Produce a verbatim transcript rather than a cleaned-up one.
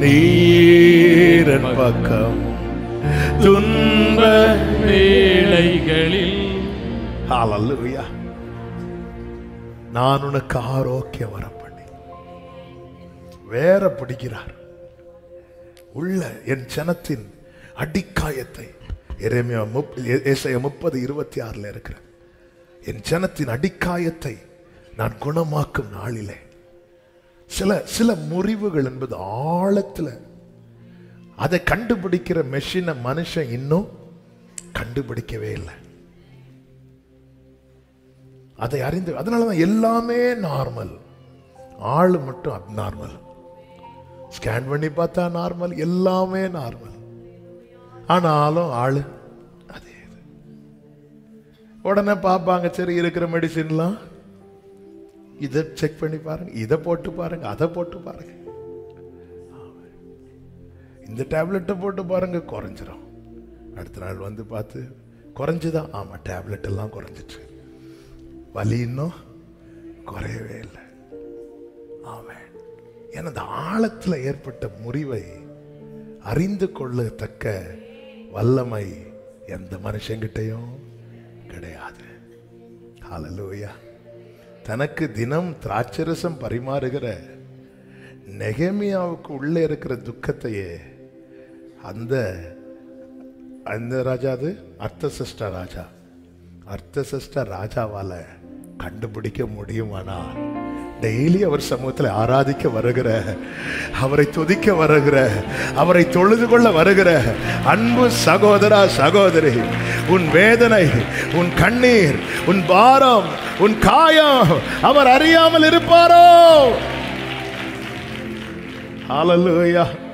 நீரன் பக்கம் துன்ப வேளைகளில் ஹல்லேலூயா நான் உனக்கு ஆரோக்கியம் வர பண்ணி வேற பிடிக்கிறார் உள்ள என் ஜனத்தின் அடிக்காயத்தை எரேமியா ஏசாயா முப்பது இருபத்தி ஆறுல இருக்கிற என் ஜனத்தின் அடிக்காயத்தை நான் குணமாக்கும் நாளிலே சில சில முறிவுகள் என்பது ஆழத்துல அதை கண்டுபிடிக்கிற மெஷினை மனுஷன் இன்னும் கண்டுபிடிக்கவே இல்லை. அதை அறிந்து அதனாலதான் எல்லாமே நார்மல், ஆளு மட்டும் அப்நார்மல். ஸ்கேன் பண்ணி பார்த்தா நார்மல், எல்லாமே நார்மல், ஆனாலும் ஆளு அதே. உடனே பார்ப்பாங்க, சரி இருக்கிற மெடிசின்லாம் இதை செக் பண்ணி பாருங்க, இதை போட்டு பாருங்க, அதை போட்டு பாருங்க, இந்த டேப்லெட்டை போட்டு பாருங்க குறைஞ்சிரும். அடுத்த நாள் வந்து பார்த்து குறைஞ்சுதான், ஆமா டேப்லெட் எல்லாம் குறைஞ்சிட்டு, வலி இன்னும் குறையவே இல்லை. ஆமாம், ஏன்னா அந்த ஆழத்துல ஏற்பட்ட முறிவை அறிந்து கொள்ளத்தக்க வல்லமை எந்த மனுஷங்கிட்டையும் கிடையாது. ஹல்லேலூயா. தனக்கு தினம் திராட்சரசம் பரிமாறுகிற நெகேமியாவுக்கு உள்ளே இருக்கிற துக்கத்தையே அந்த அந்த ராஜா, அது அர்த்தசஷ்ட ராஜா, அர்த்தசஷ்ட ராஜாவால கண்டுபிடிக்க முடியுமானா டெய்லி அவர் சமூகத்தில் ஆராதிக்க வருகிற, அவரை துதிக்க வருகிற, அவரை தொழுது கொள்ள வருகிற அன்பு சகோதரா சகோதரி, உன் வேதனை, உன் கண்ணீர், உன் பாரம், உன் காயம் அவர் அறியாமல் இருப்பாரோ? ஹல்லேலூயா.